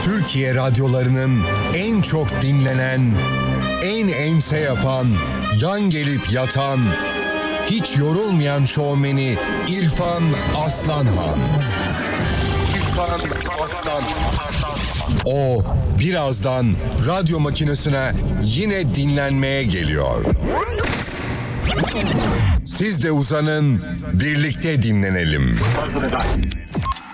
Türkiye radyolarının en çok dinlenen, en ense yapan, yan gelip yatan, hiç yorulmayan şovmeni İrfan Aslanhan. O birazdan radyo makinesine yine dinlenmeye geliyor. Siz de uzanın, birlikte dinlenelim.